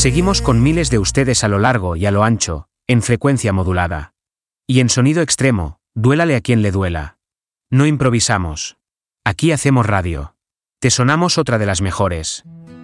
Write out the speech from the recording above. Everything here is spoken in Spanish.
Seguimos con miles de ustedes a lo largo y a lo ancho, en frecuencia modulada. Y en sonido extremo, duélale a quien le duela. No improvisamos. Aquí hacemos radio. Te sonamos otra de las mejores.